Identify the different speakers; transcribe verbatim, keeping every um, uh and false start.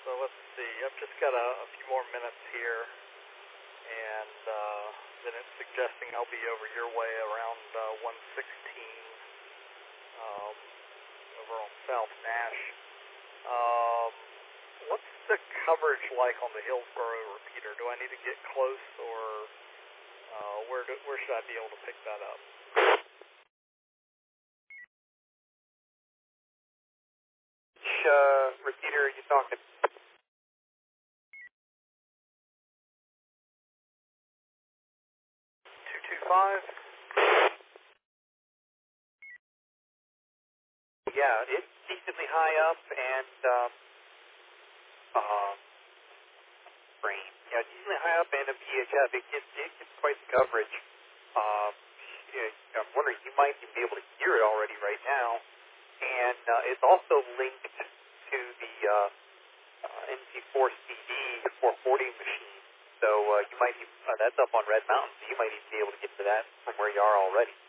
Speaker 1: So let's see. I've just got a, a few more minutes here, and uh, then it's suggesting I'll be over your way around uh, one sixteen um, over on South Nash. Um, what's the coverage like on the Hillsboro repeater? Do I need to get close, or uh, where do, where should I be able to pick that up?
Speaker 2: Which uh, repeater are you talking?
Speaker 1: two two five?
Speaker 2: Yeah, it's decently high up and um, uh, frame. Yeah, decently high up and a V H F. It gets, it gets quite the coverage. Um, yeah, I'm wondering, you might even be able to hear it already right now. And uh, it's also linked to the uh, uh, N C four C D four forty machine. So uh, you might even, uh, that's up on Red Mountain, so you might even be able to get to that from where you are already.